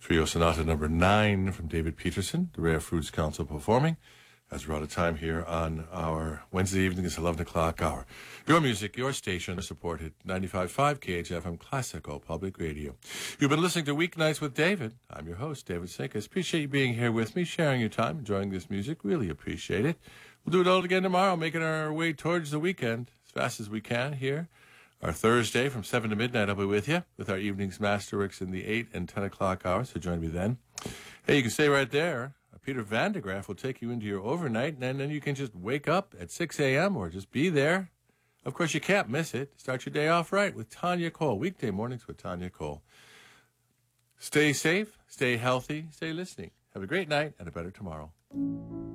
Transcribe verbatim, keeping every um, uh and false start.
Trio Sonata number nine from David Peterson, the Rare Fruits Council performing. As we're out of time here on our Wednesday evening, it's eleven o'clock hour. Your music, your station, supported ninety-five point five K H F M Classical Public Radio. You've been listening to Weeknights with David. I'm your host, David Sinkus. Appreciate you being here with me, sharing your time, enjoying this music. Really appreciate it. We'll do it all again tomorrow, making our way towards the weekend as fast as we can here. Our Thursday from seven to midnight, I'll be with you with our evenings masterworks in the eight and ten o'clock hours, so join me then. Hey, you can stay right there. Peter Van de Graaff will take you into your overnight, and then you can just wake up at six a.m. or just be there. Of course, you can't miss it. Start your day off right with Tanya Cole. Weekday mornings with Tanya Cole. Stay safe, stay healthy, stay listening. Have a great night and a better tomorrow.